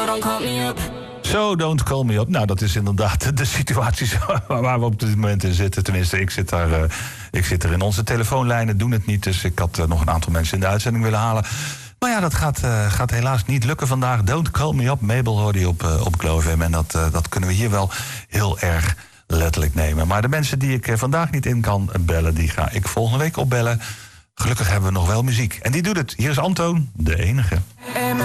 So don't call me up. Nou, dat is inderdaad de situatie waar we op dit moment in zitten. Tenminste, ik zit er in onze telefoonlijnen, doen het niet. Dus ik had nog een aantal mensen in de uitzending willen halen. Maar ja, dat gaat helaas niet lukken vandaag. Don't call me up. Mabel hoorde je op Glow FM. En dat kunnen we hier wel heel erg letterlijk nemen. Maar de mensen die ik vandaag niet in kan bellen, die ga ik volgende week opbellen. Gelukkig hebben we nog wel muziek. En die doet het. Hier is Antoon, de enige.